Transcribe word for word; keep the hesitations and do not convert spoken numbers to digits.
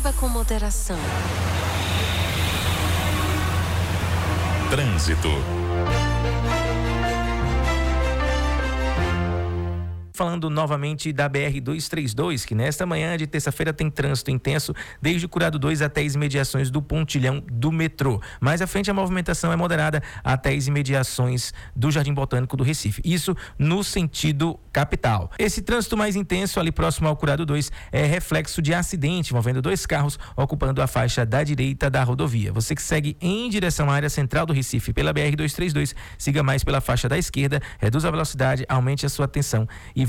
Beba com moderação. Trânsito. Falando novamente da B R duzentos e trinta e dois, que nesta manhã de terça-feira tem trânsito intenso desde o Curado dois até as imediações do pontilhão do metrô. Mais à frente a movimentação é moderada até as imediações do Jardim Botânico do Recife. Isso no sentido capital. Esse trânsito mais intenso ali próximo ao Curado dois é reflexo de acidente envolvendo dois carros ocupando a faixa da direita da rodovia. Você que segue em direção à área central do Recife pela B R duzentos e trinta e dois, siga mais pela faixa da esquerda, reduza a velocidade, aumente a sua atenção e